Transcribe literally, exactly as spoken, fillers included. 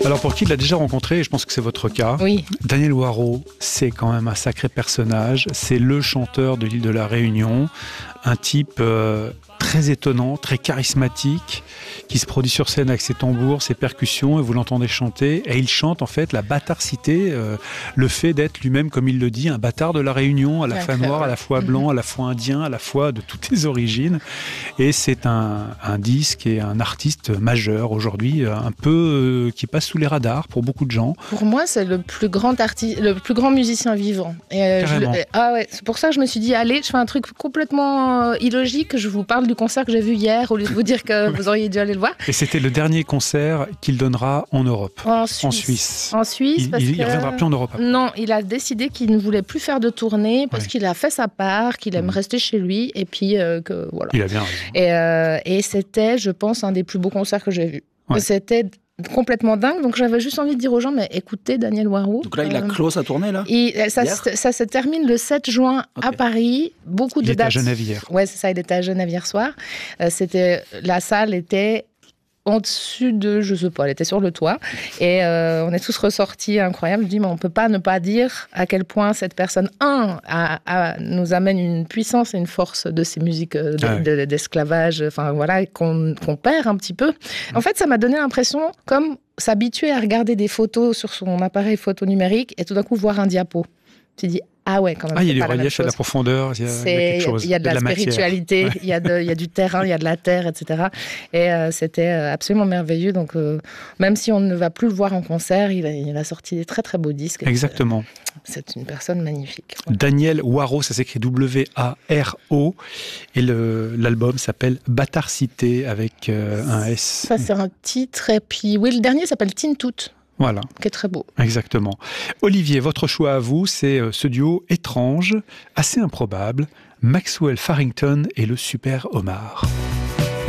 Alors pour qui l'a déjà rencontré, et je pense que c'est votre cas, Oui. Daniel Waro, c'est quand même un sacré personnage. C'est le chanteur de l'île de la Réunion, un type euh, très étonnant, très charismatique, qui se produit sur scène avec ses tambours, ses percussions, et vous l'entendez chanter. Et il chante en fait la bâtardicité, euh, le fait d'être lui-même, comme il le dit, un bâtard de la Réunion, à la fois noir, à la fois blanc, à la fois indien, à la fois de toutes les origines. Et c'est un, un disque et un artiste majeur aujourd'hui, un peu euh, qui passe sous les radars pour beaucoup de gens. Pour moi, c'est le plus grand artiste, le plus grand musicien vivant. Et euh, je le, ah ouais, c'est pour ça que je me suis dit, allez, je fais un truc complètement euh, illogique. Je vous parle du concert que j'ai vu hier, au lieu de vous dire que vous auriez dû aller le voir. Et c'était le dernier concert qu'il donnera en Europe. En Suisse. En Suisse. En Suisse il, parce il, que... il reviendra plus en Europe. Après. Non, il a décidé qu'il ne voulait plus faire de tournée parce ouais. qu'il a fait sa part, qu'il aime mmh. rester chez lui, et puis euh, que voilà. Il a bien raison. Et, euh, et c'était, je pense, un des plus beaux concerts que j'ai vus. Ouais. C'était complètement dingue, donc j'avais juste envie de dire aux gens, mais écoutez Daniel Waro. Donc là, il a euh, clos sa tournée, là il, ça, ça se termine le sept juin okay. à Paris. Beaucoup il de était dates. à Genève hier. Ouais, c'est ça, il était à Genève hier soir. Euh, c'était, la salle était en dessus de, je sais pas, elle était sur le toit. Et euh, on est tous ressortis incroyables. Je dis, mais on peut pas ne pas dire à quel point cette personne, un, a, a, nous amène une puissance et une force de ces musiques de, ah ouais. de, d'esclavage, enfin voilà, qu'on, qu'on perd un petit peu. En fait, ça m'a donné l'impression comme s'habituer à regarder des photos sur son appareil photo numérique et tout d'un coup voir un diapo. Tu dis, ah ouais, quand même. Ah, il y a du relief, il y a de la profondeur, il y a, il y a quelque chose. Il y a de, il y a de la, la spiritualité, il, y a de, il y a du terrain, il y a de la terre, et cetera. Et euh, c'était absolument merveilleux. Donc, euh, même si on ne va plus le voir en concert, il a, il a sorti des très très beaux disques. Exactement. C'est, c'est une personne magnifique. Ouais. Daniel Waro, ça s'écrit W A R O. Et le, l'album s'appelle Bâtardicité avec euh, un S. Ça, c'est un titre. Et puis, oui, le dernier s'appelle Tintout. Voilà. Qui est très beau. Exactement. Olivier, votre choix à vous, c'est ce duo étrange, assez improbable, Maxwell Farrington et le Super Homard.